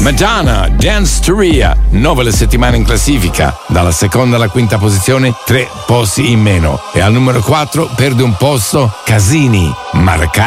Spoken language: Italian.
Madonna, Dance to Ria, 9 le settimane in classifica, dalla seconda alla quinta posizione 3 posti in meno, e al numero 4 perde un posto Casini, Maracà.